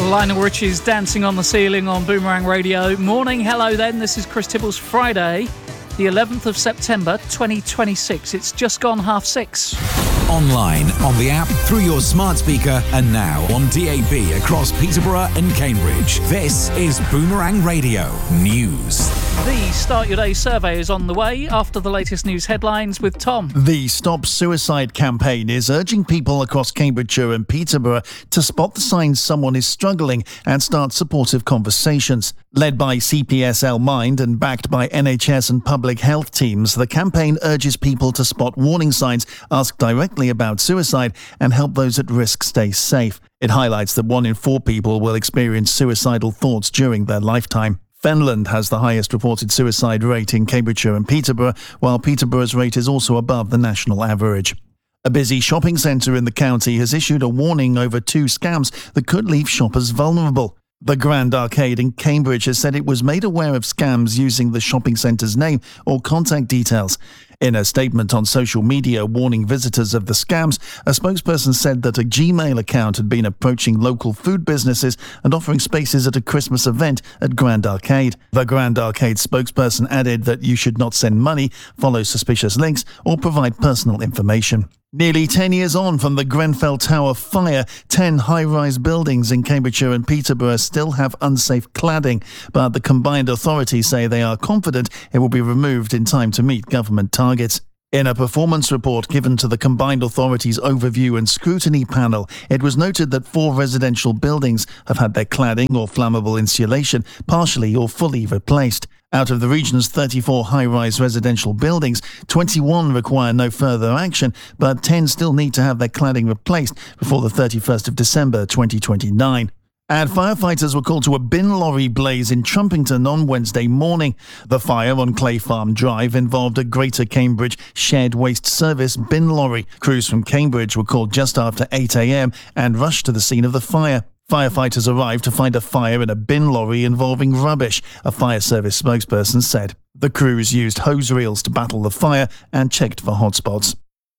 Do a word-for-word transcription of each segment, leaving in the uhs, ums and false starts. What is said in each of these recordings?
Lionel Richie's Dancing on the Ceiling on Boomerang Radio. Morning, hello then, this is Chris Tibble's Friday, the eleventh of September twenty twenty-six. It's just gone half six. Online, on the app, through your smart speaker, and now on D A B across Peterborough and Cambridge. This is Boomerang Radio News. The Start Your Day survey is on the way after the latest news headlines with Tom. The Stop Suicide campaign is urging people across Cambridgeshire and Peterborough to spot the signs someone is struggling and start supportive conversations. Led by C P S L Mind and backed by N H S and public health teams, the campaign urges people to spot warning signs, ask directly about suicide, and help those at risk stay safe. It highlights that one in four people will experience suicidal thoughts during their lifetime. Fenland has the highest reported suicide rate in Cambridgeshire and Peterborough, while Peterborough's rate is also above the national average. A busy shopping centre in the county has issued a warning over two scams that could leave shoppers vulnerable. The Grand Arcade in Cambridge has said it was made aware of scams using the shopping centre's name or contact details. In a statement on social media warning visitors of the scams, a spokesperson said that a Gmail account had been approaching local food businesses and offering spaces at a Christmas event at Grand Arcade. The Grand Arcade spokesperson added that you should not send money, follow suspicious links, or provide personal information. Nearly ten years on from the Grenfell Tower fire, ten high-rise buildings in Cambridgeshire and Peterborough still have unsafe cladding, but the combined authorities say they are confident it will be removed in time to meet government targets. In a performance report given to the combined authorities overview and scrutiny panel, it was noted that four residential buildings have had their cladding or flammable insulation partially or fully replaced. Out of the region's thirty-four high-rise residential buildings, twenty-one require no further action, but ten still need to have their cladding replaced before the thirty-first of December twenty twenty-nine. And firefighters were called to a bin lorry blaze in Trumpington on Wednesday morning. The fire on Clay Farm Drive involved a Greater Cambridge Shared Waste Service bin lorry. Crews from Cambridge were called just after eight a.m. and rushed to the scene of the fire. Firefighters arrived to find a fire in a bin lorry involving rubbish, a fire service spokesperson said. The crews used hose reels to battle the fire and checked for hotspots.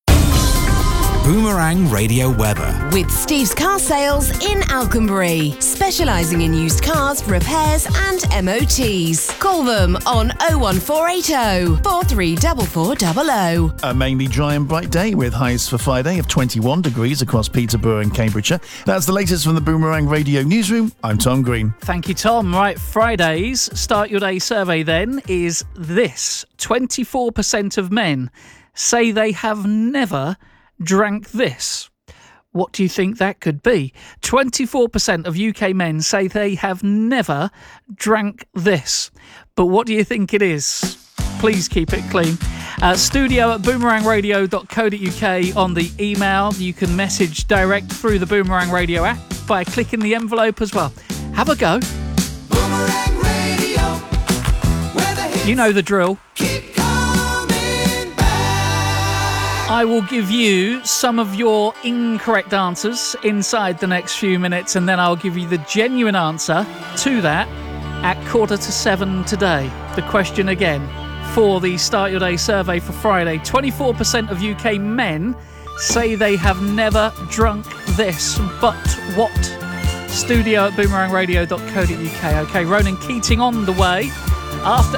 Boomerang Radio weather. With Steve's Car Sales in Alconbury, specialising in used cars, repairs and M O Ts. Call them on oh one four eight oh, four three four four zero zero. A mainly dry and bright day with highs for Friday of twenty-one degrees across Peterborough and Cambridgeshire. That's the latest from the Boomerang Radio Newsroom. I'm Tom Green. Thank you, Tom. Right, Friday's Start Your Day survey then is this. twenty-four percent of men say they have never drank this. What do you think that could be? twenty-four percent of U K men say they have never drank this. But what do you think it is? Please keep it clean. Uh, studio at boomerang radio dot co dot uk on the email. You can message direct through the Boomerang Radio app by clicking the envelope as well. Have a go. Boomerang Radio, where the hits You know the drill. keep coming back. I will give you some of your incorrect answers inside the next few minutes, and then I'll give you the genuine answer to that at quarter to seven today. The question again for the Start Your Day survey for Friday. twenty-four percent of U K men say they have never drunk this, but what? Studio at boomerang radio dot co dot uk. Okay, Ronan Keating on the way. After